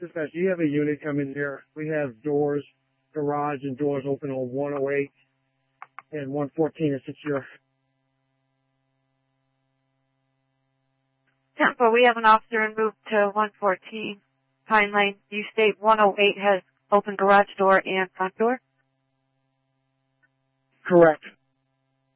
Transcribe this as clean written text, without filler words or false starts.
Dispatch, do you have a unit come in here? We have doors, garage and doors open on 108 and 114 is secure. Tampa, we have an officer en route to 114 Pine Lane. You state 108 has open garage door and front door? Correct.